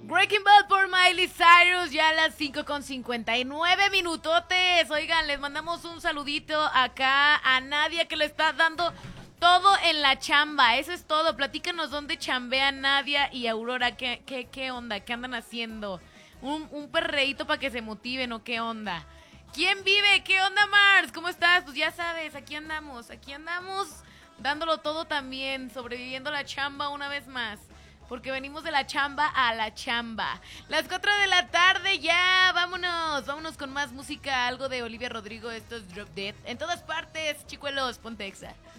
Breaking Bad por Miley Cyrus, ya a las 5:59 minutotes. Oigan, les mandamos un saludito acá a Nadia que le está dando todo en la chamba. Eso es todo. Platícanos dónde chambean Nadia y Aurora. ¿Qué onda? ¿Qué andan haciendo? ¿Un perreíto para que se motiven o qué onda? ¿Quién vive? ¿Qué onda, Mars? ¿Cómo estás? Pues ya sabes, aquí andamos dándolo todo también, sobreviviendo la chamba una vez más. Porque venimos de la chamba a la chamba. Las 4 de la tarde ya, vámonos con más música, algo de Olivia Rodrigo, esto es Drop Dead. En todas partes, chicuelos, ponte Exa.